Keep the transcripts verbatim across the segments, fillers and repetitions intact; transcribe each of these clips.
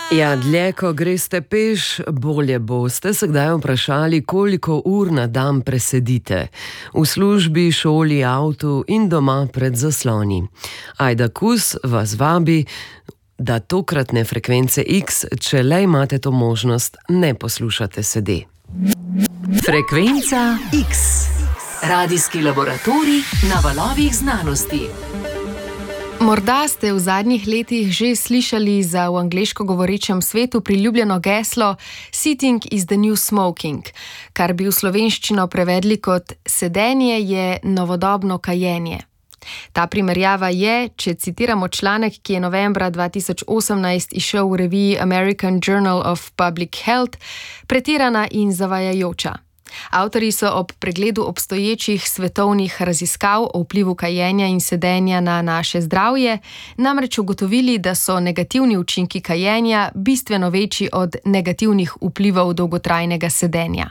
Ja, dlje, ko greste peš, bolje boste se kdaj vprašali, koliko ur na dan presedite. V službi, šoli, avtu in doma pred zasloni. Ajda Kus vas vabi, da tokratne frekvence X, če le imate to možnost, ne poslušate sede. Frekvenca X. Radijski laboratorij na valovih znanosti. Morda ste v zadnjih letih že slišali za v angleško govorečem svetu priljubljeno geslo Sitting is the new smoking, kar bi v slovenščino prevedli kot sedenje je novodobno kajenje. Ta primerjava je, če citiramo članek, ki je novembra dva tisoč osemnajst izšel v reviji American Journal of Public Health, pretirana in zavajajoča. Avtorji so ob pregledu obstoječih svetovnih raziskav o vplivu kajenja in sedenja na naše zdravje namreč ugotovili, da so negativni učinki kajenja bistveno večji od negativnih vplivov dolgotrajnega sedenja.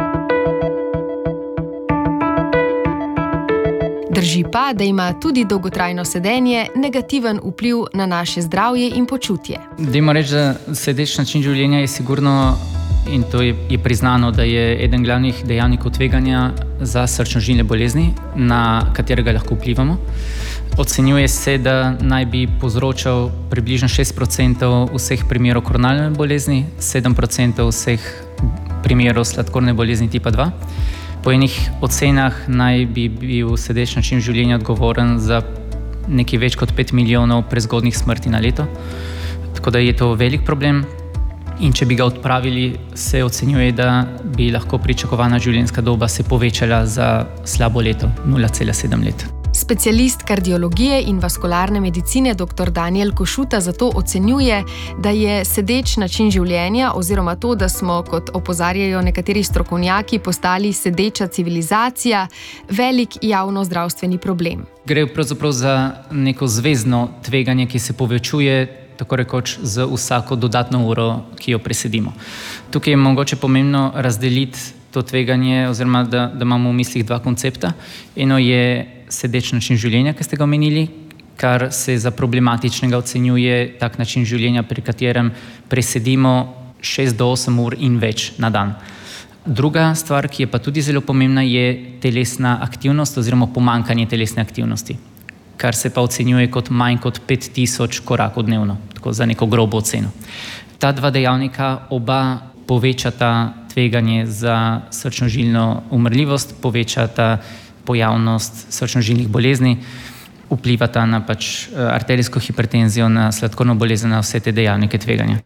Drži pa, da ima tudi dolgotrajno sedenje negativen vpliv na naše zdravje in počutje. Dajmo reči, da sedeč način življenja je sigurno, in to je, je priznano, da je eden glavnih dejavnikov tveganja za srčno-žilne bolezni, na katerega lahko vplivamo. Ocenjuje se, da naj bi povzročal približno šest procentov vseh primerov koronarne bolezni, sedem procentov vseh primerov sladkorne bolezni tipa dva. Po enih ocenah naj bi bil sedeč način življenja odgovoren za nekaj več kot pet milijonov prezgodnjih smrti na leto. Tako da je to velik problem. In če bi ga odpravili, se ocenjuje, da bi lahko pričakovana življenjska doba se povečala za slabo leto, nula cela sedem let. Specialist kardiologije in vaskularne medicine dr. Danijel Košuta zato ocenjuje, da je sedeč način življenja oziroma to, da smo, kot opozarjajo nekateri strokovnjaki, postali sedeča civilizacija, velik javnozdravstveni problem. Gre pravzaprav za neko zvezno tveganje, ki se povečuje tako rekoč z vsako dodatno uro, ki jo presedimo. Tukaj je mogoče pomembno razdeliti to tveganje, oziroma da, da imamo v mislih dva koncepta. Eno je sedeč način življenja, ki ste ga omenili, kar se za problematičnega ocenjuje tak način življenja, pri katerem presedimo šest do osem ur in več na dan. Druga stvar, ki je pa tudi zelo pomembna, je telesna aktivnost oziroma pomanjkanje telesne aktivnosti, kar se pa ocenjuje kot manj kot pet tisoč korakov dnevno, tako za neko grobo oceno. Ta dva dejavnika oba povečata tveganje za srčno-žilno umrljivost, povečata pojavnost srčno-žilnih bolezni, vplivata na pač arterijsko hipertenzijo, na sladkorno bolezen, na vse te dejavnike tveganja.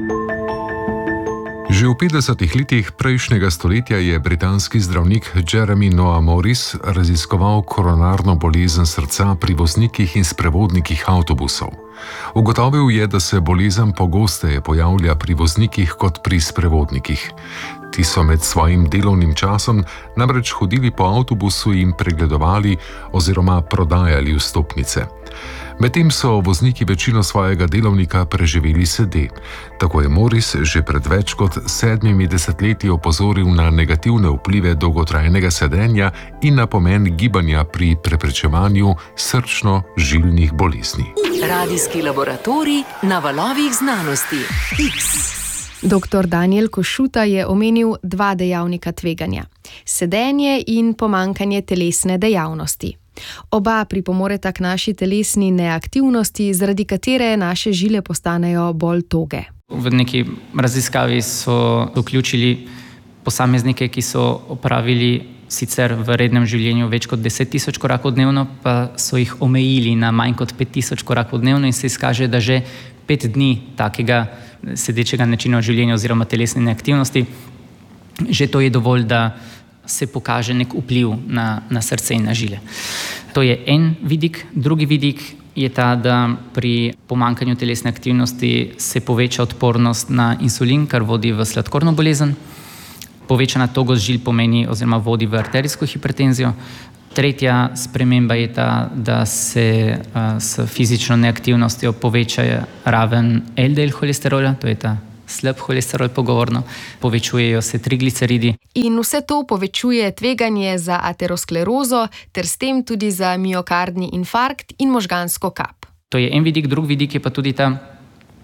Že v petdesetih letih prejšnjega stoletja je britanski zdravnik Jeremy Noah Morris raziskoval koronarno bolezen srca pri voznikih in sprevodnikih avtobusov. Ugotovil je, da se bolezen pogosteje pojavlja pri voznikih kot pri sprevodnikih. Ti so med svojim delovnim časom namreč hodili po avtobusu in pregledovali oziroma prodajali vstopnice. Medtem so vozniki večino svojega delovnika preživeli sede. Tako je Morris že pred več kot sedmimi desetletji opozoril na negativne vplive dolgotrajnega sedenja in na pomen gibanja pri preprečevanju srčno-žilnih bolezni. Radijski laboratorij na valovih znanosti X. Doktor Danijel Košuta je omenil dva dejavnika tveganja: sedenje in pomanjkanje telesne dejavnosti. Oba pripomoreta k naši telesni neaktivnosti, zaradi katere naše žile postanejo bolj toge. V neki raziskavi so vključili posameznike, ki so opravili sicer v rednem življenju več kot deset tisoč korakov dnevno, pa so jih omejili na manj kot pet tisoč korakov dnevno in se izkaže, da že pet dni takega sedečega načina življenja oziroma telesne neaktivnosti, že to je dovolj, da se pokaže nek vpliv na, na srce in na žile. To je en vidik. Drugi vidik je ta, da pri pomanjkanju telesne aktivnosti se poveča odpornost na insulin, kar vodi v sladkorno bolezen. Povečana togost žil pomeni oziroma vodi v arterijsko hipertenzijo. Tretja sprememba je ta, da se a, s fizično neaktivnostjo poveča raven el de el holesterola, to je ta slab holesterol pogovorno, povečujejo se trigliceridi. In vse to povečuje tveganje za aterosklerozo ter s tem tudi za miokardni infarkt in možgansko kap. To je en vidik, drug vidik je pa tudi ta,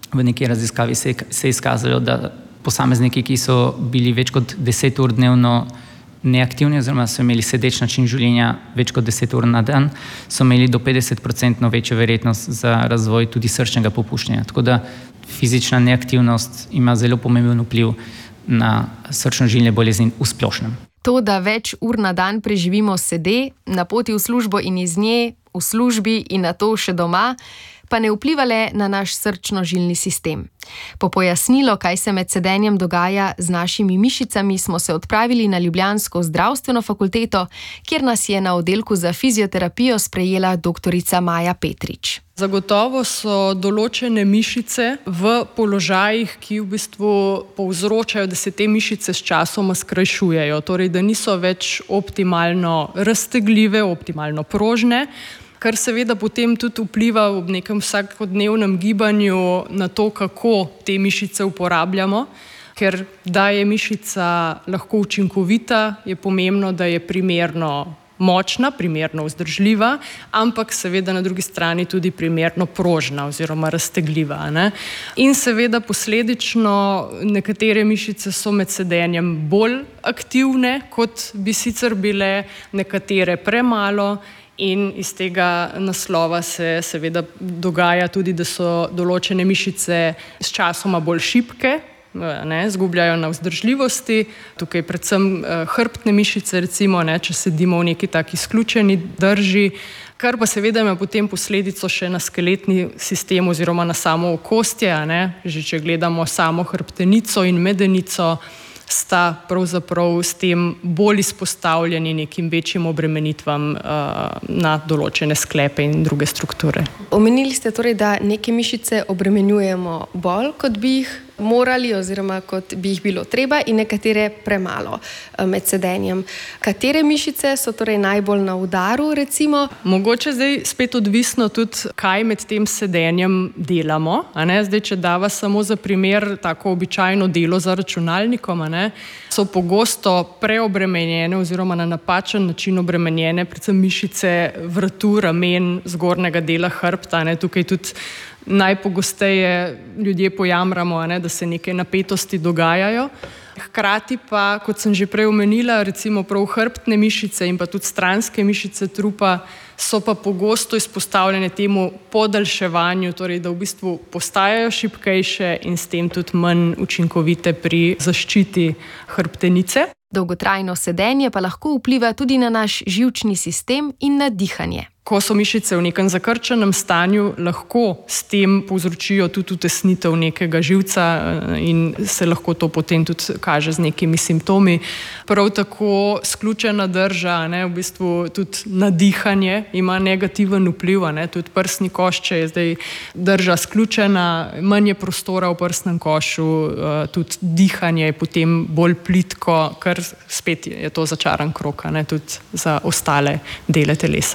v neki raziskavi se je, se je izkazalo, da posamezniki, ki so bili več kot deset ur dnevno neaktivni oziroma so imeli sedeč način življenja več kot deset ur na dan, so imeli do petdeset procentno večjo verjetnost za razvoj tudi srčnega popuščanja. Tako da fizična neaktivnost ima zelo pomemben vpliv na srčno-žilne bolezni v splošnem. To, da več ur na dan preživimo sede, na poti v službo in iz nje, v službi in na to še doma, pa ne vpliva le na naš srčno-žilni sistem. Po pojasnilo, kaj se med sedenjem dogaja z našimi mišicami, smo se odpravili na ljubljansko zdravstveno fakulteto, kjer nas je na oddelku za fizioterapijo sprejela doktorica Maja Petrič. Zagotovo so določene mišice v položajih, ki v bistvu povzročajo, da se te mišice s časoma skrajšujejo, torej da niso več optimalno raztegljive, optimalno prožne, kar seveda potem tudi vpliva v nekem vsakodnevnem gibanju na to, kako te mišice uporabljamo, ker da je mišica lahko učinkovita, je pomembno, da je primerno močna, primerno vzdržljiva, ampak seveda na drugi strani tudi primerno prožna oziroma raztegljiva, ne? In seveda posledično nekatere mišice so med sedenjem bolj aktivne, kot bi sicer bile, nekatere premalo. In iz tega naslova se seveda dogaja tudi, da so določene mišice s časoma bolj šibke, ne, zgubljajo na vzdržljivosti. Tukaj predvsem hrbtne mišice, recimo, ne, če sedimo v neki taki izključeni drži, kar pa seveda ima potem posledico še na skeletni sistem oziroma na samo okostje, ne, že če gledamo samo hrbtenico in medenico, sta pravzaprav s tem bolj izpostavljeni nekim večjim obremenitvam uh, na določene sklepe in druge strukture. Omenili ste torej, da neke mišice obremenjujemo bolj, kot bi jih morali oziroma kot bi jih bilo treba in nekatere premalo med sedenjem. Katere mišice so torej najbolj na udaru, recimo? Mogoče zdaj spet odvisno tudi, kaj med tem sedenjem delamo. A ne? Zdaj, če dava samo za primer tako običajno delo za računalnikom, a ne? So pogosto preobremenjene oziroma na napačen način obremenjene, predvsem mišice vratu, ramen, zgornjega dela hrbta. Ne? Tukaj tudi najpogosteje ljudje pojamramo, a ne, da se neke napetosti dogajajo. Hkrati pa, kot sem že prej omenila, recimo prav hrbtne mišice in pa tudi stranske mišice trupa so pa pogosto izpostavljene temu podaljševanju, torej da v bistvu postajajo šibkejše in s tem tudi manj učinkovite pri zaščiti hrbtenice. Dolgotrajno sedenje pa lahko vpliva tudi na naš živčni sistem in na dihanje. Ko so mišice v nekem zakrčenem stanju, lahko s tem povzročijo tudi utesnitev nekega živca in se lahko to potem tudi kaže z nekimi simptomi. Prav tako sključena drža, ne, v bistvu tudi na dihanje ima negativen vpliv, ne, tudi prsni koš, če je zdaj drža sključena, manj je prostora v prsnem košu, tudi dihanje je potem bolj plitko, kar spet je to začaran krog, ne, tudi za ostale dele telesa.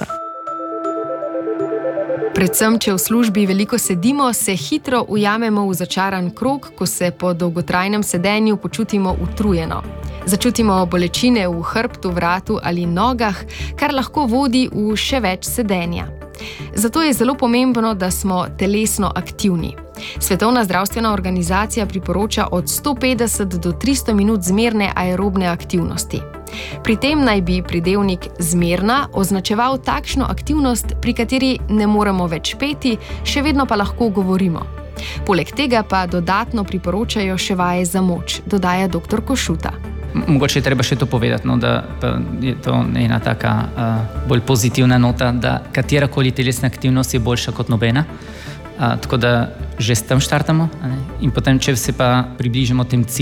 Predvsem, če v službi veliko sedimo, se hitro ujamemo v začaran krog, ko se po dolgotrajnem sedenju počutimo utrujeno. Začutimo bolečine v hrbtu, vratu ali nogah, kar lahko vodi v še več sedenja. Zato je zelo pomembno, da smo telesno aktivni. Svetovna zdravstvena organizacija priporoča od sto petdeset do tristo minut zmerne aerobne aktivnosti. Pri tem naj bi pridevnik zmerna označeval takšno aktivnost, pri kateri ne moremo več peti, še vedno pa lahko govorimo. Poleg tega pa dodatno priporočajo še vaje za moč, dodaja doktor Košuta. Mogoče je treba še to povedati, no, da je to ena taka uh, bolj pozitivna nota, da katerakoli telesna aktivnost je boljša kot nobena. Uh, tako da že s tem štartamo, ne? In potem, če se pa približamo tem ciljem,